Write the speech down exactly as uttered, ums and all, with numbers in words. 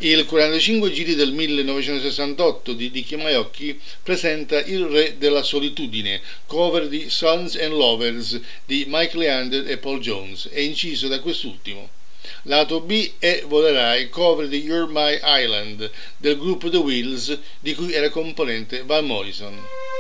Il quarantacinque giri del millenovecentosessantotto di Dicky Maiocchi presenta Il Re della Solitudine, cover di Sons and Lovers di Mike Leander e Paul Jones, e inciso da quest'ultimo. Lato B è Volerai, cover di You're My Island del gruppo The Wheels, di cui era componente Van Morrison.